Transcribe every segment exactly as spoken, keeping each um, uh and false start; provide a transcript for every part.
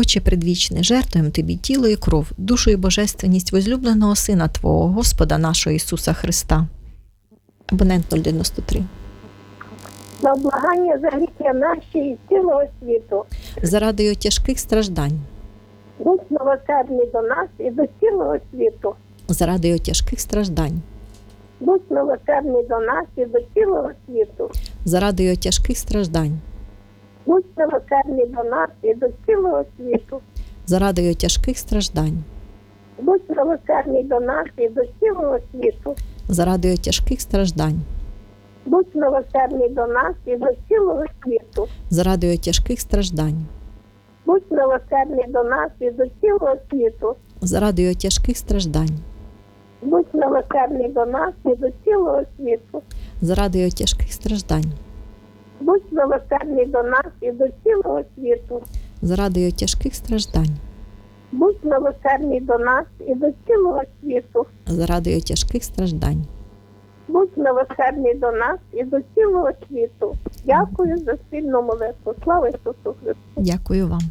Отче предвічний, жертвуємо Тобі тіло і кров, душу і божественність возлюбленого Сина Твого, Господа нашого Ісуса Христа. Абонент нуль дев'яносто три. На благання за гріхи наші і цілого світу. Заради Його тяжких страждань. Будь милосердний до нас і до цілого світу. Заради Його тяжких страждань. Будь милосердний до нас і до цілого світу. Заради Його тяжких страждань. Будь милосердний до нас і до цілого світу. Заради Його тяжких страждань. Будь милосердний до нас і до цілого світу. Заради Його тяжких страждань. Будь милосердний до нас і до цілого світу. Заради Його тяжких страждань. Будь милосердний до нас і до цілого світу. Заради Його тяжких страждань. Будь милосердний до нас і до цілого світу. Заради Його тяжких страждань. Будь милосердний до нас і до цілого світу. Заради Його тяжких страждань. Будь милосердний до нас і до цілого світу. Заради Його тяжких страждань. Будь милосердний до нас і до цілого світу. Дякую за спільну молитву. Слава Ісусу Христу! Дякую вам.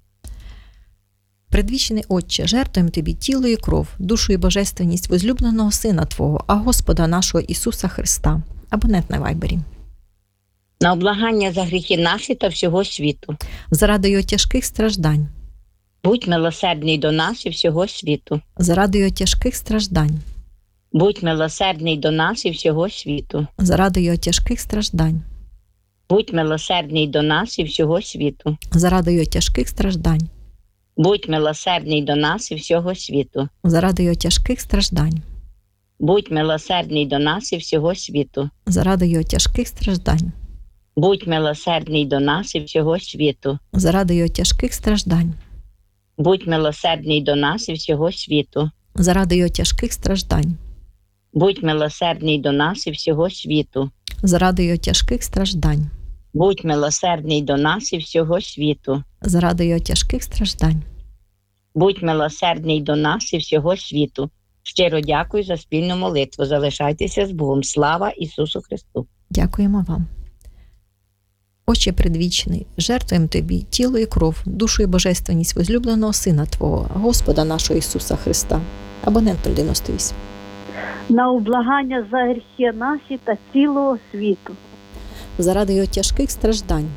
Предвічний Отче, жертвуємо Тобі тіло і кров, душу і божественність возлюбленого Сина Твого, а Господа нашого Ісуса Христа. Абонент на Вайбері. На облагання за гріхи наші та всього світу. Заради Його тяжких страждань. Будь милосердний до нас і всього світу. Заради Його тяжких страждань. Будь милосердний до нас і всього світу. Заради Його тяжких страждань. Будь милосердний до нас і всього світу. Заради Його тяжких страждань. Будь милосердний до нас і всього світу. Заради Його тяжких страждань. Будь милосердний до нас і всього світу. Заради Його тяжких страждань. Будь милосердний до нас і всього світу. Заради Його тяжких страждань. Будь милосердний до нас і всього світу. Заради Його тяжких страждань. Будь милосердний до нас і всього світу. Заради Його тяжких страждань. Будь милосердний до нас і всього світу. Заради Його тяжких страждань. Будь милосердний до нас і всього світу. Щиро дякую за спільну молитву. Залишайтеся з Богом. Слава Ісусу Христу! Дякуємо вам. Отче предвічний, жертвуємо Тобі тіло і кров, душу і божественність возлюбленого Сина Твого, Господа нашого Ісуса Христа. Абонент нуль дев'яносто вісім. На облагання за гріхи наші та цілого світу. Заради Його тяжких страждань.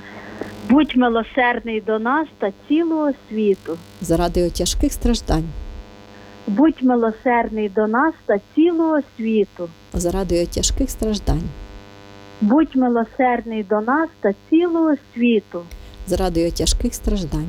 Будь милосердний до нас та цілого світу. Заради Його тяжких страждань. Будь милосердний до нас та цілого світу. Заради Його тяжких страждань. Будь милосердний до нас та цілого світу. Заради Його тяжких страждань.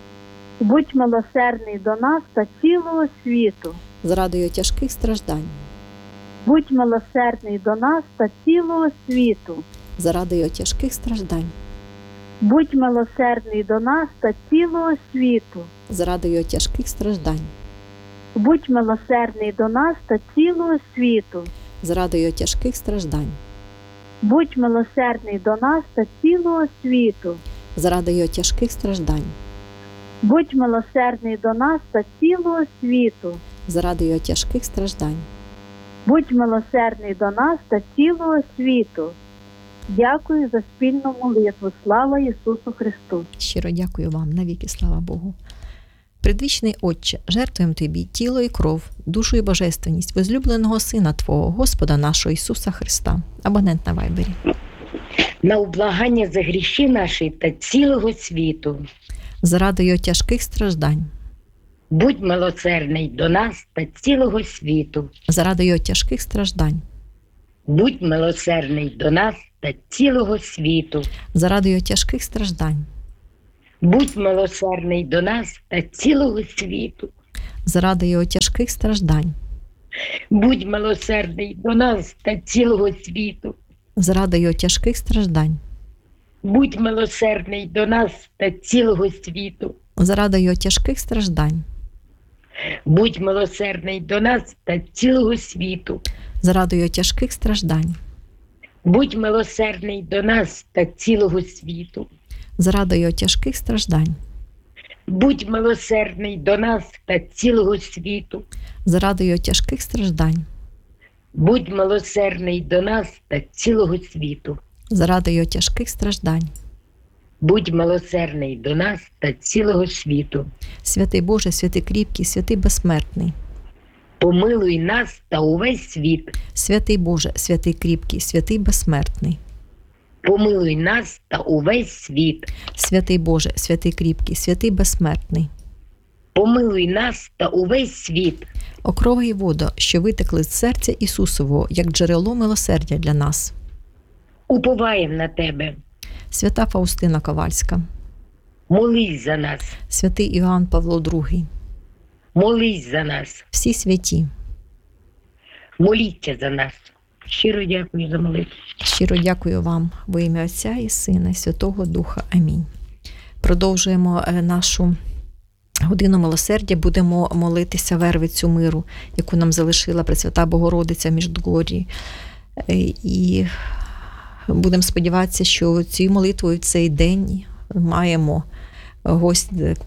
Будь милосердний до нас та цілого світу. Заради Його тяжких страждань. Будь милосердний до нас та цілого світу. Заради Його тяжких страждань. Будь милосердний до нас та цілого світу. Заради Його тяжких страждань. Будь милосердний до нас та цілого світу. Заради Його тяжких страждань. Будь милосердний до нас та цілого світу. Заради Його тяжких страждань. Будь милосердний до нас та цілого світу. Заради Його тяжких страждань. Будь милосердний до нас та цілого світу. Дякую за спільну молитву. Слава Ісусу Христу! Щиро дякую вам, навіки слава Богу. Предвічний Отче, жертвуємо Тобі тіло і кров, душу і божественність возлюбленого Сина Твого, Господа нашого Ісуса Христа. Абонент на Вайбері. На облагання за гріхи наші та цілого світу. Заради Його тяжких страждань. Будь милосердний до нас та цілого світу. Заради Його тяжких страждань. Будь милосердний до нас та цілого світу. Заради Його тяжких страждань. Будь милосердний до нас та цілого світу. Заради Його тяжких страждань. Будь милосердний до нас та цілого світу. Заради Його тяжких страждань. Будь милосердний до нас та цілого світу. Заради Його тяжких страждань. Будь милосердний до нас та цілого світу. Заради Його тяжких страждань. Будь милосердний до нас та цілого світу. Заради Його тяжких страждань. Будь милосердний до нас та цілого світу. Заради Його тяжких страждань. Будь милосердний до нас та цілого світу. Заради Його тяжких страждань. будь милосердний до нас та цілого світу. Святий Боже, святий кріпкий, святий безсмертний. Помилуй нас та увесь світ. Святий Боже, святий кріпкий, святий безсмертний. Помилуй нас та увесь світ. Святий Боже, святий кріпкий, святий безсмертний. Помилуй нас та увесь світ. О крови і вода, що витекли з серця Ісусового, як джерело милосердя для нас. Уповаєм на тебе. Свята Фаустина Ковальська. Молись за нас. Святий Іоанн Павло другий. Молись за нас. Всі святі. Моліться за нас. Щиро дякую за молитву. Щиро дякую вам во ім'я Отця і Сина, і Святого Духа. Амінь. Продовжуємо е, нашу годину милосердя. Будемо молитися вервицю миру, яку нам залишила Пресвята Богородиця в Міжгорі. Е, І будемо сподіватися, що цією молитвою в цей день маємо гость,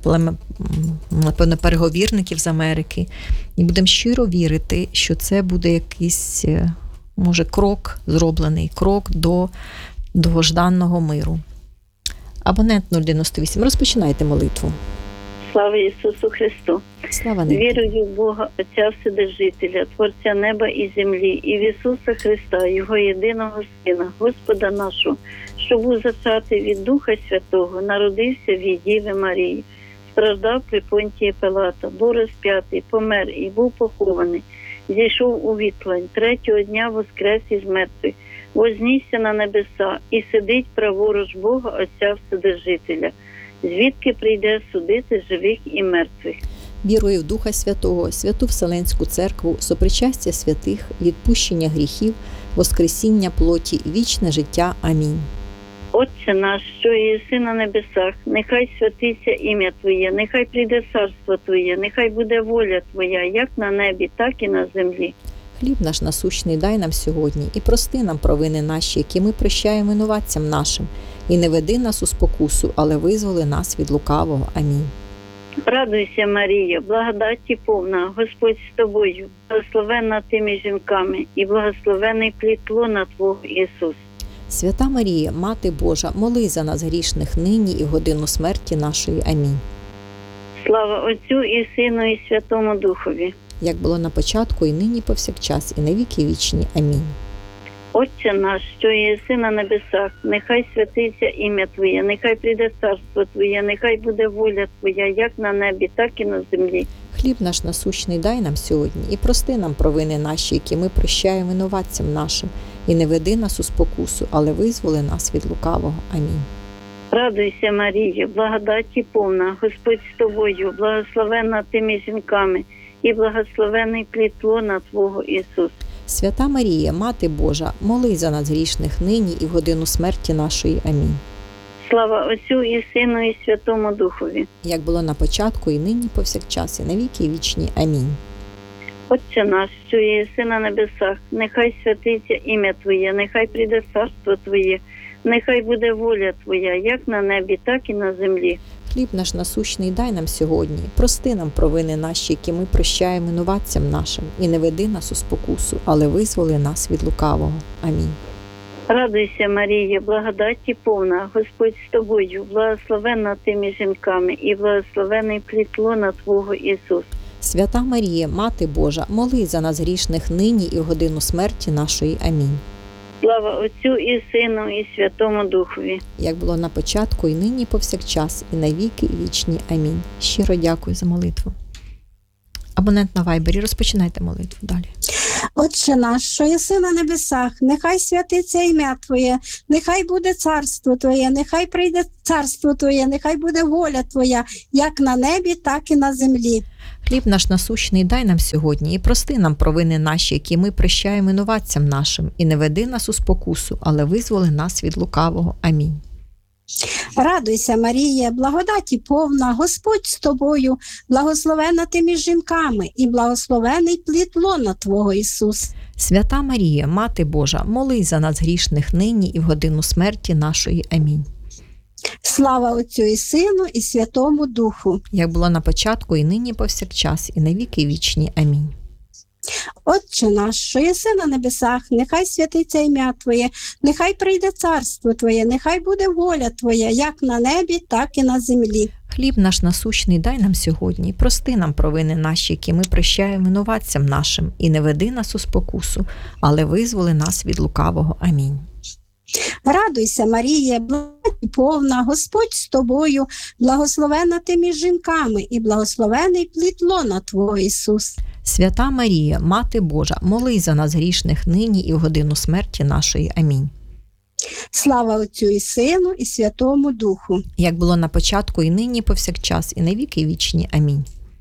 напевно, переговірників з Америки. І будемо щиро вірити, що це буде якийсь, може, крок зроблений, крок до довгожданого миру. Абонент нуль дев'яносто вісім. Розпочинайте молитву. Слава Ісусу Христу! Слава Небі. Вірую в Бога, Отця Вседержителя, Творця неба і землі, і в Ісуса Христа, Його єдиного Сина, Господа нашого, що був зачатий від Духа Святого, народився від Діви Марії, страждав при Понтії Пилата, був розп'ятий, помер і був похований, зійшов у відплань, третього дня воскрес із мертвих, вознісся на небеса і сидить праворуч Бога, Отця Вседержителя, звідки прийде судити живих і мертвих. Вірую в Духа Святого, Святу Вселенську Церкву, сопричастя святих, відпущення гріхів, воскресіння плоті, вічне життя. Амінь. Отче наш, що єси на небесах, нехай святиться ім'я Твоє, нехай прийде царство Твоє, нехай буде воля Твоя, як на небі, так і на землі. Хліб наш насущний дай нам сьогодні, і прости нам провини наші, які ми прощаємо винуватцям нашим. І не веди нас у спокусу, але визволи нас від лукавого. Амінь. Радуйся, Марія, благодаті повна, Господь з тобою, благословенна ти між жінками, і благословений плід лона Твого Ісус. Свята Марія, Мати Божа, молись за нас грішних нині і в годину смерті нашої. Амінь. Слава Отцю і Сину і Святому Духові. Як було на початку, і нині, і повсякчас, і на віки вічні. Амінь. Отче наш, що єси на небесах, нехай святиться ім'я Твоє, нехай прийде царство Твоє, нехай буде воля Твоя, як на небі, так і на землі. Хліб наш насущний дай нам сьогодні, і прости нам провини наші, які ми прощаємо винуватцям нашим, і не веди нас у спокусу, але визволи нас від лукавого. Амінь. Радуйся, Марія, благодаті повна, Господь з тобою, благословенна ти між жінками, і благословений плід лона Твого Ісус. Свята Марія, Мати Божа, молись за нас грішних нині і в годину смерті нашої. Амінь. Слава Отцю і Сину і Святому Духові. Як було на початку, і нині, і повсякчас, і на віки вічні. Амінь. Отче наш, що єси на небесах, нехай святиться ім'я Твоє, нехай прийде царство Твоє, нехай буде воля Твоя, як на небі, так і на землі. Хліб наш насущний дай нам сьогодні, прости нам провини наші, які ми прощаємо винуватцям нашим, і не веди нас у спокусу, але визволи нас від лукавого. Амінь. Радуйся, Марія, благодаті повна, Господь з тобою, благословенна ти між жінками, і благословений плід лона Твого Ісус. Свята Марія, Мати Божа, молись за нас грішних нині і в годину смерті нашої. Амінь. Слава Отцю і Сину і Святому Духові. Як було на початку, і нині, і повсякчас, і на віки вічні. Амінь. Щиро дякую за молитву. Абонент на Вайбері, розпочинайте молитву далі. Отче наш, що єси на небесах, нехай святиться ім'я Твоє, нехай буде царство Твоє, нехай прийде царство Твоє, нехай буде воля Твоя, як на небі, так і на землі. Хліб наш насущний дай нам сьогодні, і прости нам провини наші, які ми прощаємо винуватцям нашим, і не веди нас у спокусу, але визволи нас від лукавого. Амінь. Радуйся, Марія, благодаті повна, Господь з тобою, благословена ти між жінками, і благословений плід лона Твого Ісус. Свята Марія, Мати Божа, молись за нас грішних нині і в годину смерті нашої. Амінь. Слава Отцю і Сину і Святому Духу. Як було на початку, і нині, і повсякчас, і на віки вічні. Амінь. Отче наш, що єси на небесах, нехай святиться ім'я Твоє, нехай прийде царство Твоє, нехай буде воля Твоя, як на небі, так і на землі. Хліб наш насущний дай нам сьогодні, і прости нам провини наші, які ми прощаємо винуватцям нашим, і не веди нас у спокусу, але визволи нас від лукавого. Амінь. Радуйся, Марія, благодаті повна, Господь з тобою, благословена ти між жінками, і благословений плід лона Твого, Ісус. Свята Марія, Мати Божа, молись за нас грішних нині і в годину смерті нашої. Амінь. Слава Отцю і Сину, і Святому Духу. Як було на початку, і нині, і повсякчас, і на віки вічні. Амінь.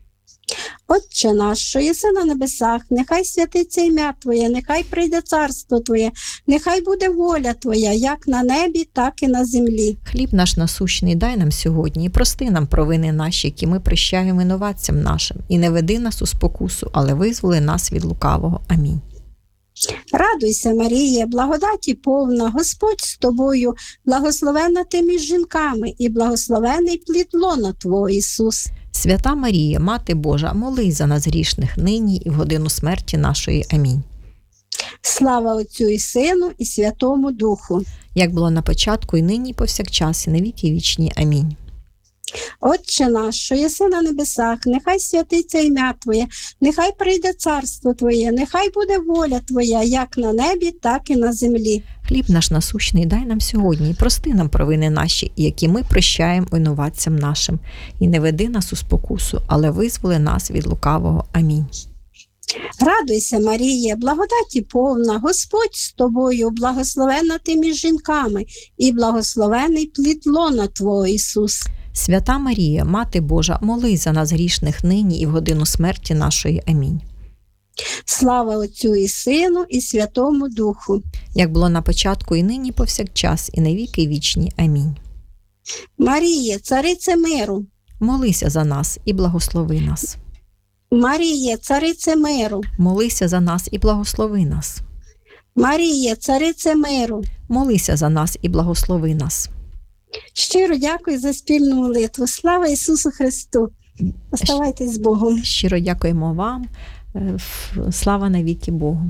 Отче наш, що єси на небесах, нехай святиться ім'я Твоє, нехай прийде царство Твоє, нехай буде воля Твоя, як на небі, так і на землі. Хліб наш насущний дай нам сьогодні, і прости нам провини наші, які ми прощаємо винуватцям нашим, і не веди нас у спокусу, але визволи нас від лукавого. Амінь. Радуйся, Марія, благодаті повна, Господь з тобою, благословена ти між жінками, і благословений плід лона Твого, Ісус. Свята Марія, Мати Божа, молись за нас грішних нині і в годину смерті нашої. Амінь. Слава Отцю і Сину, і Святому Духу. Як було на початку, і нині, і повсякчас, і на віки вічні. Амінь. Отче наш, що єси на небесах, нехай святиться ім'я Твоє, нехай прийде царство Твоє, нехай буде воля Твоя, як на небі, так і на землі. Хліб наш насущний дай нам сьогодні, і прости нам провини наші, які ми прощаємо винуватцям нашим, і не веди нас у спокусу, але визволи нас від лукавого. Амінь. Радуйся, Марія, благодаті повна, Господь з тобою, благословена ти між жінками, і благословений плід лона Твого, Ісус. Свята Марія, Мати Божа, молись за нас грішних нині і в годину смерті нашої. Амінь. Слава Отцю і Сину, і Святому Духу. Як було на початку, і нині, і повсякчас, і на віки вічні. Амінь. Марія, царице миру. Молися за нас і благослови нас. Марія, царице миру. Молися за нас і благослови нас. Марія, царице миру. Молися за нас і благослови нас. Щиро дякую за спільну молитву. Слава Ісусу Христу! Оставайтесь з Богом. Щиро дякуємо вам. Е, Слава навіки Богу.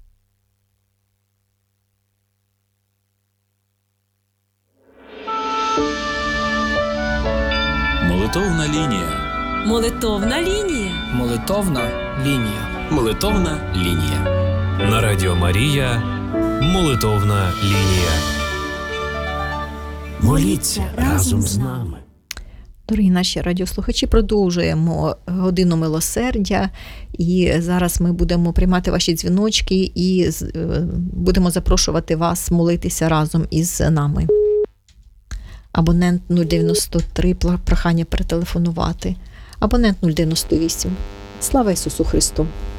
Молитовна лінія. Молитовна лінія. Молитовна лінія. Молитовна лінія. На Радіо Марія. Молитовна лінія. Моліться разом з нами. Дорогі наші радіослухачі, продовжуємо годину милосердя, і зараз ми будемо приймати ваші дзвіночки і будемо запрошувати вас молитися разом із нами. Абонент нуль дев'яносто три, прохання перетелефонувати. Абонент нуль дев'яносто вісім. Слава Ісусу Христу!